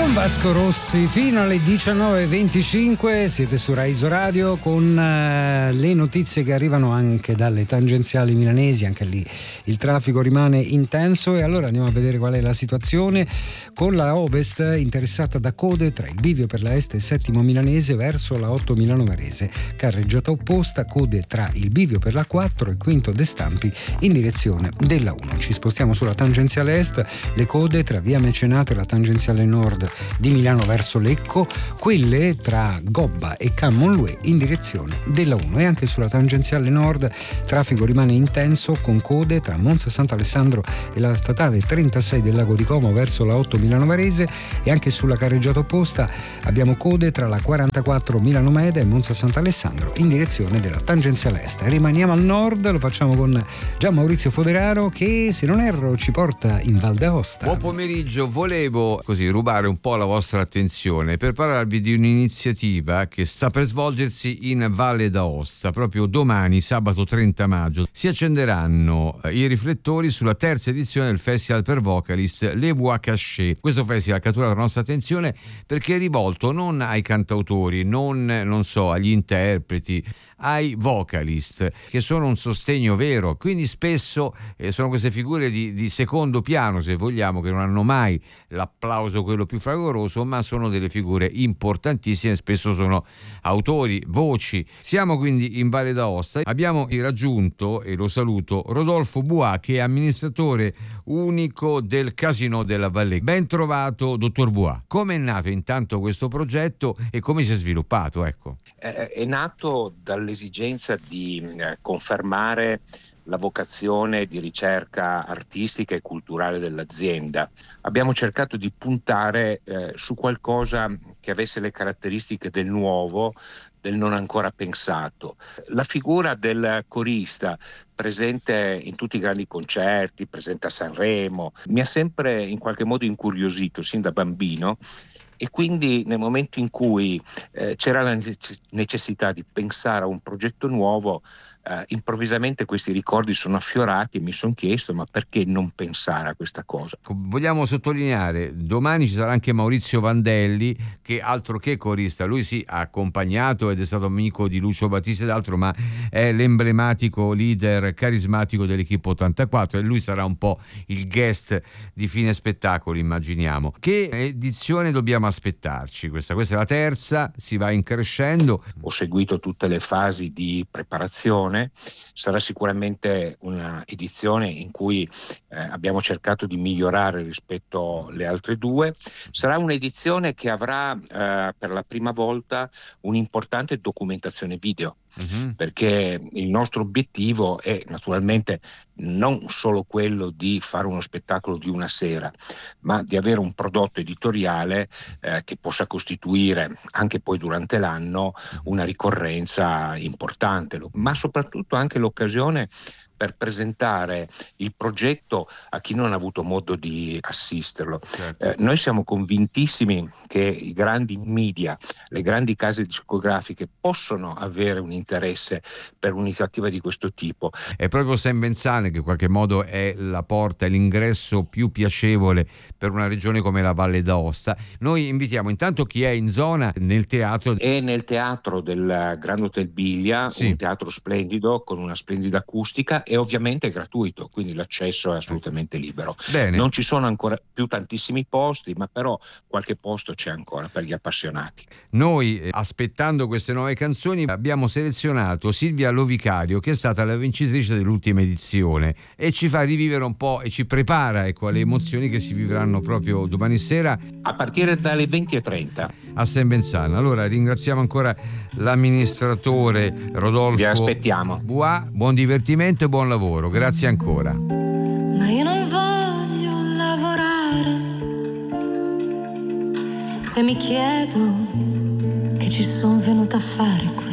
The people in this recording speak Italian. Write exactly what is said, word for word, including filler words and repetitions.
Vasco Rossi fino alle diciannove e venticinque, siete su Rai Radio con uh, le notizie che arrivano anche dalle tangenziali milanesi. Anche lì il traffico rimane intenso e allora andiamo a vedere qual è la situazione con la Ovest interessata da code tra il bivio per la Est e settimo milanese verso la otto Milano Varese, carreggiata opposta, code tra il bivio per la quattro e quinto De Stampi in direzione della uno. Ci spostiamo sulla tangenziale Est, le code tra via Mecenate e la tangenziale Nord di Milano verso Lecco, quelle tra Gobba e Cammonlue in direzione della uno. E anche sulla tangenziale Nord traffico rimane intenso con code tra Monza Sant'Alessandro e la statale trentasei del Lago di Como verso la otto Milano Varese, e anche sulla carreggiata opposta abbiamo code tra la quarantaquattro Milano Meda e Monza Sant'Alessandro in direzione della tangenziale Est. Rimaniamo al nord, lo facciamo con Gian Maurizio Foderaro che, se non erro, ci porta in Val d'Aosta. Buon pomeriggio, volevo così rubare un po' la vostra attenzione per parlarvi di un'iniziativa che sta per svolgersi in Valle d'Aosta. Proprio domani, sabato trenta maggio, si accenderanno i riflettori sulla terza edizione del Festival per Vocalist Le Voix Cachées. Questo festival cattura la nostra attenzione perché è rivolto non ai cantautori, non, non so, agli interpreti, ai vocalist, che sono un sostegno vero. Quindi spesso eh, sono queste figure di, di secondo piano, se vogliamo, che non hanno mai l'applauso quello più fragoroso, ma sono delle figure importantissime, spesso sono autori, voci. Siamo quindi in Valle d'Aosta, abbiamo raggiunto, e lo saluto, Rodolfo Buà, che è amministratore unico del Casino della Valle. Ben trovato, dottor Buà. Come è nato intanto questo progetto e come si è sviluppato? Ecco. È, è nato dall'esigenza di eh, confermare la vocazione di ricerca artistica e culturale dell'azienda. Abbiamo cercato di puntare eh, su qualcosa che avesse le caratteristiche del nuovo, del non ancora pensato. La figura del corista, presente in tutti i grandi concerti, presente a Sanremo, mi ha sempre in qualche modo incuriosito sin da bambino. E quindi nel momento in cui eh, c'era la necessità di pensare a un progetto nuovo, eh, improvvisamente questi ricordi sono affiorati e mi sono chiesto: ma perché non pensare a questa cosa? Vogliamo sottolineare, domani ci sarà anche Maurizio Vandelli, che altro che corista, lui sì ha accompagnato ed è stato amico di Lucio Battisti ed altro, ma è l'emblematico leader carismatico dell'Equipe ottantaquattro, e lui sarà un po' il guest di fine spettacolo, immaginiamo. Che edizione dobbiamo aspettarci? Questa, questa è la terza, si va in crescendo. Ho seguito tutte le fasi di preparazione. Sarà sicuramente una edizione in cui eh, abbiamo cercato di migliorare rispetto alle altre due. Sarà un'edizione che avrà eh, per la prima volta un'importante documentazione video. Uh-huh. Perché il nostro obiettivo è naturalmente non solo quello di fare uno spettacolo di una sera, ma di avere un prodotto editoriale eh, che possa costituire anche poi durante l'anno una ricorrenza importante, ma soprattutto anche l'occasione per presentare il progetto a chi non ha avuto modo di assisterlo. Certo. Eh, noi siamo convintissimi che i grandi media, le grandi case discografiche possono avere un interesse per un'iniziativa di questo tipo. È proprio Saint Vincent che in qualche modo è la porta, è l'ingresso più piacevole per una regione come la Valle d'Aosta. Noi invitiamo intanto chi è in zona nel teatro. È nel teatro del Grand Hotel Biglia, sì. Un teatro splendido con una splendida acustica, e ovviamente è gratuito, quindi l'accesso è assolutamente libero. Bene. Non ci sono ancora più tantissimi posti, ma però qualche posto c'è ancora per gli appassionati. Noi, aspettando queste nuove canzoni, abbiamo selezionato Silvia Lovicario, che è stata la vincitrice dell'ultima edizione, e ci fa rivivere un po' e ci prepara, ecco, alle emozioni che si vivranno proprio domani sera a partire dalle venti e trenta a Saint Vincent. Allora ringraziamo ancora l'amministratore Rodolfo. Vi aspettiamo. Buà, buon divertimento e buon lavoro, grazie ancora. Ma io non voglio lavorare e mi chiedo che ci sono venuta a fare qui.